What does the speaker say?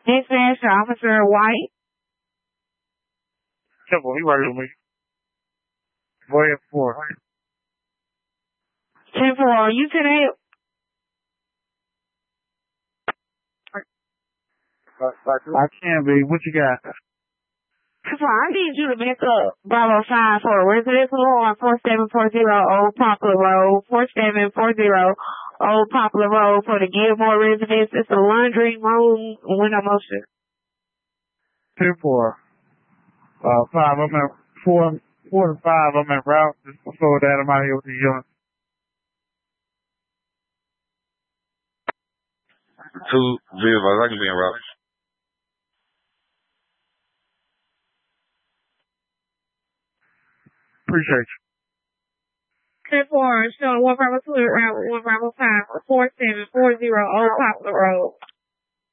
Dispatch to Officer White. Simple, he right with me. Go ahead, 4. 10-4, are you today? I can be. What you got? I need you to back up Bravo 5 for a residential on 4740 Old Poplar Road, 4740 Old Poplar Road for the Gilmore residence. It's a laundry room, window motion. 10-4. 5, I'm at 4 to 5, I'm at route. Just before that, I'm out here with the young. 2 vehicles, I can be en route. Appreciate you. 10-4, showing 1 Bravo 2 at route 1 Bravo 5 for 4740 Old Poplar Road.